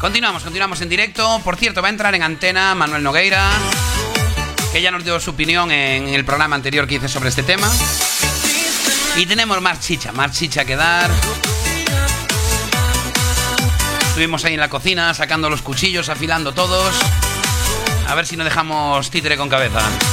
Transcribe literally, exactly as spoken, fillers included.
Continuamos, continuamos en directo. Por cierto, va a entrar en antena Manuel Nogueira, que ya nos dio su opinión en el programa anterior que hice sobre este tema. Y tenemos más chicha, más chicha que dar. Estuvimos ahí en la cocina sacando los cuchillos, afilando todos. A ver si no dejamos títere con cabeza.